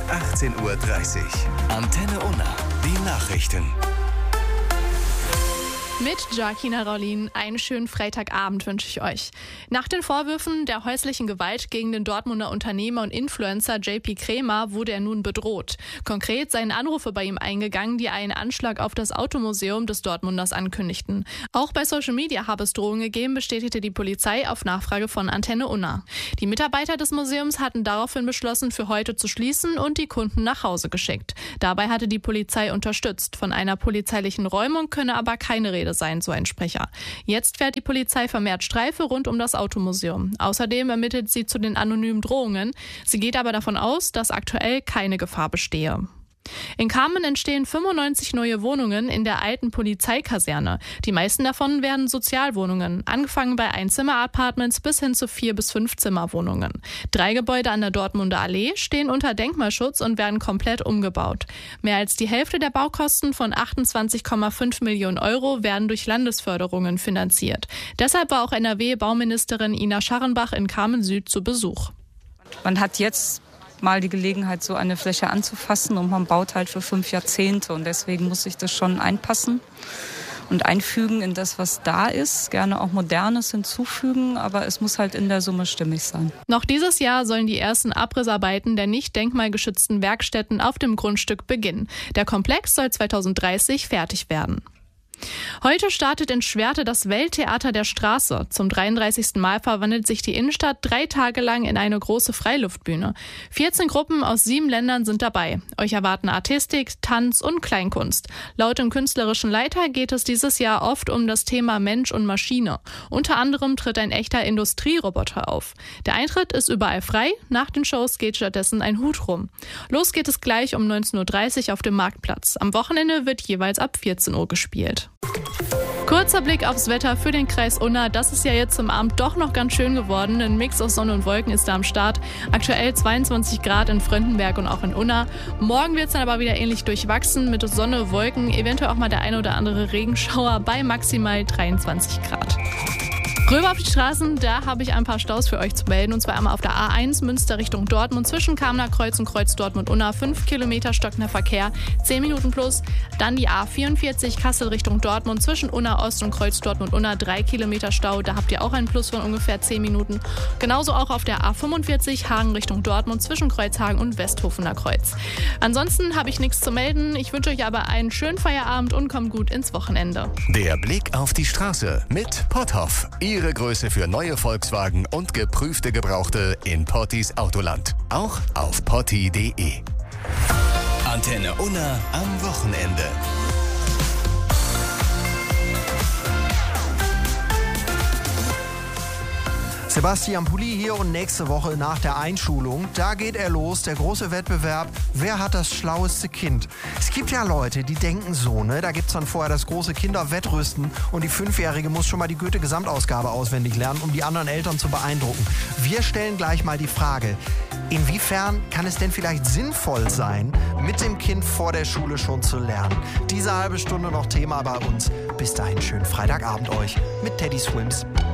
18:30 Uhr. Antenne Unna, die Nachrichten. Mit Jacquina Raulin einen schönen Freitagabend wünsche ich euch. Nach den Vorwürfen der häuslichen Gewalt gegen den Dortmunder Unternehmer und Influencer JP Krämer wurde er nun bedroht. Konkret seien Anrufe bei ihm eingegangen, die einen Anschlag auf das Automuseum des Dortmunders ankündigten. Auch bei Social Media habe es Drohungen gegeben, bestätigte die Polizei auf Nachfrage von Antenne Unna. Die Mitarbeiter des Museums hatten daraufhin beschlossen, für heute zu schließen und die Kunden nach Hause geschickt. Dabei hatte die Polizei unterstützt. Von einer polizeilichen Räumung könne aber keine Rede sein, so ein Sprecher. Jetzt fährt die Polizei vermehrt Streife rund um das Automuseum. Außerdem ermittelt sie zu den anonymen Drohungen. Sie geht aber davon aus, dass aktuell keine Gefahr bestehe. In Kamen entstehen 95 neue Wohnungen in der alten Polizeikaserne. Die meisten davon werden Sozialwohnungen, angefangen bei Einzimmer-Apartments bis hin zu 4- bis 5-Zimmer-Wohnungen. 3 Gebäude an der Dortmunder Allee stehen unter Denkmalschutz und werden komplett umgebaut. Mehr als die Hälfte der Baukosten von 28,5 Millionen Euro werden durch Landesförderungen finanziert. Deshalb war auch NRW-Bauministerin Ina Scharrenbach in Kamen Süd zu Besuch. Man hat jetzt mal die Gelegenheit, so eine Fläche anzufassen, und man baut halt für 5 Jahrzehnte, und deswegen muss ich das schon einpassen und einfügen in das, was da ist, gerne auch Modernes hinzufügen, aber es muss halt in der Summe stimmig sein. Noch dieses Jahr sollen die ersten Abrissarbeiten der nicht denkmalgeschützten Werkstätten auf dem Grundstück beginnen. Der Komplex soll 2030 fertig werden. Heute startet in Schwerte das Welttheater der Straße. Zum 33. Mal verwandelt sich die Innenstadt 3 Tage lang in eine große Freiluftbühne. 14 Gruppen aus 7 Ländern sind dabei. Euch erwarten Artistik, Tanz und Kleinkunst. Laut dem künstlerischen Leiter geht es dieses Jahr oft um das Thema Mensch und Maschine. Unter anderem tritt ein echter Industrieroboter auf. Der Eintritt ist überall frei. Nach den Shows geht stattdessen ein Hut rum. Los geht es gleich um 19:30 Uhr auf dem Marktplatz. Am Wochenende wird jeweils ab 14 Uhr gespielt. Kurzer Blick aufs Wetter für den Kreis Unna. Das ist ja jetzt zum Abend doch noch ganz schön geworden. Ein Mix aus Sonne und Wolken ist da am Start. Aktuell 22 Grad in Fröndenberg und auch in Unna. Morgen wird es dann aber wieder ähnlich durchwachsen mit Sonne, Wolken, eventuell auch mal der eine oder andere Regenschauer bei maximal 23 Grad. Rüber auf die Straßen, da habe ich ein paar Staus für euch zu melden. Und zwar einmal auf der A1 Münster Richtung Dortmund zwischen Kamener Kreuz und Kreuz Dortmund-Unna. 5 Kilometer stockender Verkehr, 10 Minuten plus. Dann die A44 Kassel Richtung Dortmund zwischen Unna Ost und Kreuz Dortmund-Unna. 3 Kilometer Stau, da habt ihr auch einen Plus von ungefähr 10 Minuten. Genauso auch auf der A45 Hagen Richtung Dortmund zwischen Kreuzhagen und Westhofener Kreuz. Ansonsten habe ich nichts zu melden. Ich wünsche euch aber einen schönen Feierabend und kommt gut ins Wochenende. Der Blick auf die Straße mit Potthoff. Ihre Größe für neue Volkswagen und geprüfte Gebrauchte in Pottis Autoland. Auch auf potti.de. Antenne Unna am Wochenende. Sebastian Pulli hier, und nächste Woche nach der Einschulung, da geht er los, der große Wettbewerb, wer hat das schlaueste Kind? Es gibt ja Leute, die denken so, ne? Da gibt's dann vorher das große Kinderwettrüsten und die 5-Jährige muss schon mal die Goethe-Gesamtausgabe auswendig lernen, um die anderen Eltern zu beeindrucken. Wir stellen gleich mal die Frage, inwiefern kann es denn vielleicht sinnvoll sein, mit dem Kind vor der Schule schon zu lernen? Diese halbe Stunde noch Thema bei uns. Bis dahin schönen Freitagabend euch mit Teddy Swims.